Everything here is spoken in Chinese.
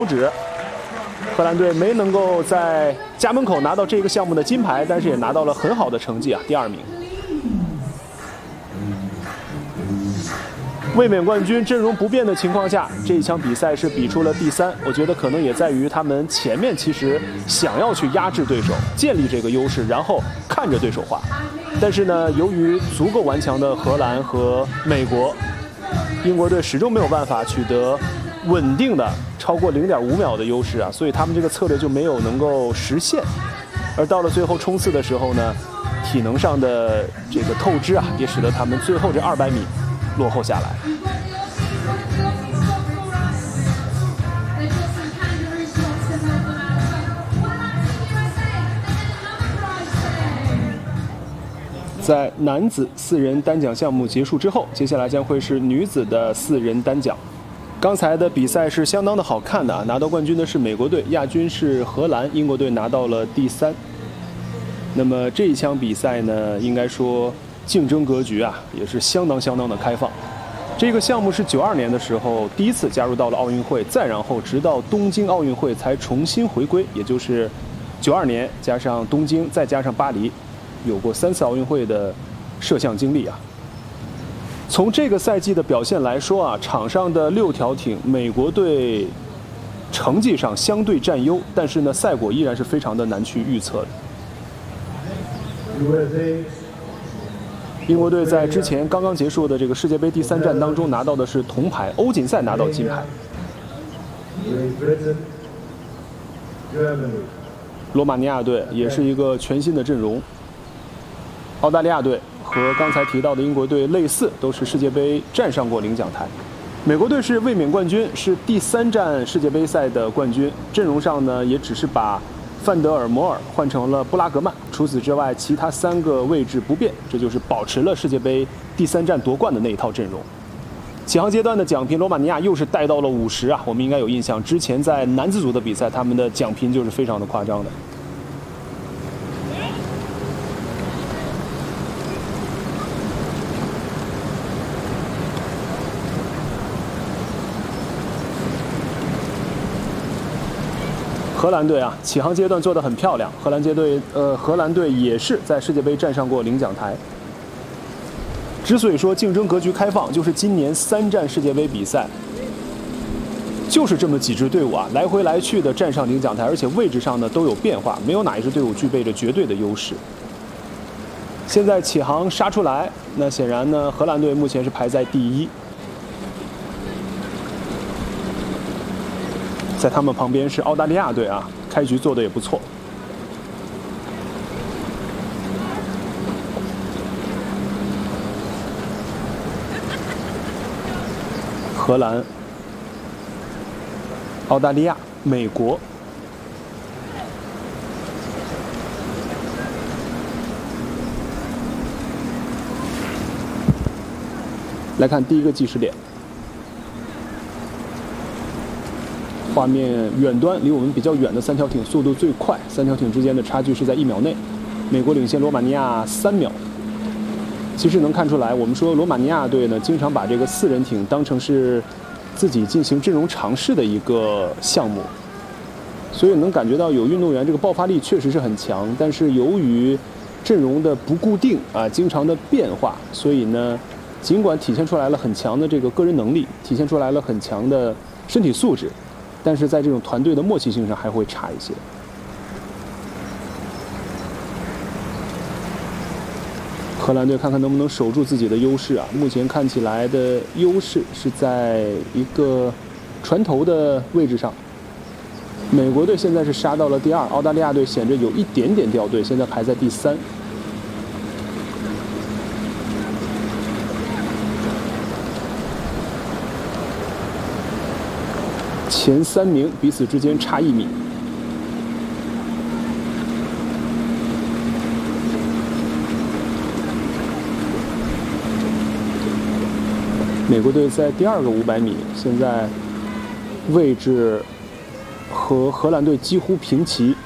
止，荷兰队没能够在家门口拿到这个项目的金牌，但是也拿到了很好的成绩啊，第2名。卫冕冠军阵容不变的情况下，这一场比赛是比出了第3。我觉得可能也在于他们前面其实想要去压制对手，建立这个优势，然后看着对手滑。但是呢，由于足够顽强的荷兰和美国，英国队始终没有办法取得稳定的超过0.5秒的优势啊，所以他们这个策略就没有能够实现。而到了最后冲刺的时候呢，体能上的这个透支啊，也使得他们最后这200米落后下来。在男子4人单桨项目结束之后，接下来将会是女子的4人单桨。刚才的比赛是相当的好看的啊，拿到冠军的是美国队，亚军是荷兰，英国队拿到了第3。那么这一场比赛呢，应该说竞争格局啊也是相当的开放。这个项目是92年的时候第一次加入到了奥运会，再然后直到东京奥运会才重新回归，也就是92年加上东京再加上巴黎，有过3次奥运会的摄像经历啊。从这个赛季的表现来说啊，场上的6条艇，美国队成绩上相对占优，但是呢，赛果依然是非常的难去预测的。英国队在之前刚刚结束的这个世界杯第3战当中拿到的是铜牌，欧锦赛拿到金牌。罗马尼亚队也是一个全新的阵容。澳大利亚队和刚才提到的英国队类似，都是世界杯站上过领奖台。美国队是卫冕冠军，是第3站世界杯赛的冠军。阵容上呢，也只是把范德尔摩尔换成了布拉格曼，除此之外，其他3个位置不变，这就是保持了世界杯第3站夺冠的那一套阵容。起航阶段的奖评，罗马尼亚又是带到了50啊，我们应该有印象，之前在男子组的比赛，他们的奖评就是非常的夸张的。荷兰队啊，起航阶段做得很漂亮。荷兰队也是在世界杯站上过领奖台。之所以说竞争格局开放，就是今年3站世界杯比赛，就是这么几支队伍啊，来回来去的站上领奖台，而且位置上呢都有变化，没有哪一支队伍具备着绝对的优势。现在起航杀出来，那显然呢，荷兰队目前是排在第1。在他们旁边是澳大利亚队啊，开局做得也不错。荷兰、澳大利亚、美国。来看第一个计时点。画面远端离我们比较远的3条艇速度最快，3条艇之间的差距是在1秒内，美国领先罗马尼亚3秒。其实能看出来，我们说罗马尼亚队呢，经常把这个4人艇当成是自己进行阵容尝试的一个项目，所以能感觉到有运动员这个爆发力确实是很强，但是由于阵容的不固定啊，经常的变化，所以呢，尽管体现出来了很强的这个个人能力，体现出来了很强的身体素质，但是在这种团队的默契性上还会差一些。荷兰队看看能不能守住自己的优势啊！目前看起来的优势是在一个船头的位置上。美国队现在是杀到了第2，澳大利亚队显着有一点点掉队，现在排在第3。前3名彼此之间差1米。美国队在第2个500米，现在位置和荷兰队几乎平齐。